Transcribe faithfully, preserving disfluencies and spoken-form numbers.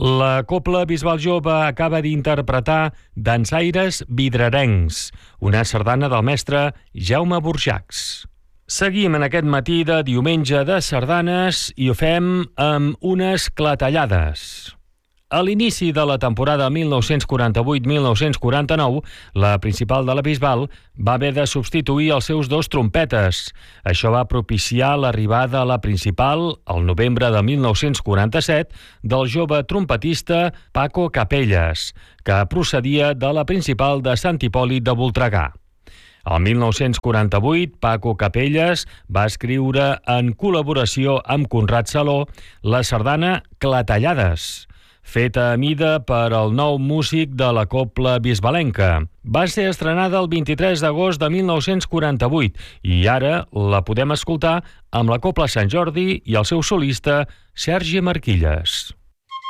La Cobla Bisbal Jove acaba d'interpretar Dansaires Vidrarencs, una sardana del mestre Jaume Burjacs. Seguim en aquest matí de diumenge de sardanes i ho fem amb unes clatellades. A l'inici de la temporada mil nou-cents quaranta-vuit mil nou-cents quaranta-nou, la principal de la Bisbal va haver de substituir els seus dos trompetes. Això va propiciar l'arribada a la principal, al novembre de mil nou-cents quaranta-set, del jove trompetista Paco Capelles, que procedia de la principal de Sant Hipòlit de Voltregà. El mil nou-cents quaranta-vuit, Paco Capelles va escriure en col·laboració amb Conrad Saló la sardana Clatellades, feta a mida per al nou músic de la Cobla Bisbalenca. Va ser estrenada el vint-i-tres d'agost de mil nou-cents quaranta-vuit i ara la podem escoltar amb la Cobla Sant Jordi i el seu solista Sergi Marquilles.